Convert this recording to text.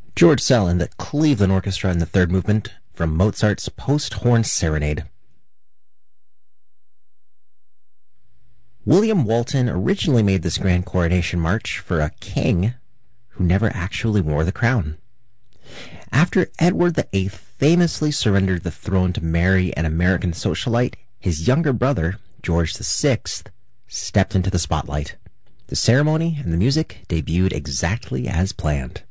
George Sell and the Cleveland Orchestra in the third movement from Mozart's Post-Horn Serenade. William Walton originally made this grand coronation march for a king who never actually wore the crown. After Edward VIII famously surrendered the throne to marry an American socialite, his younger brother, George VI, stepped into the spotlight. The ceremony and the music debuted exactly as planned.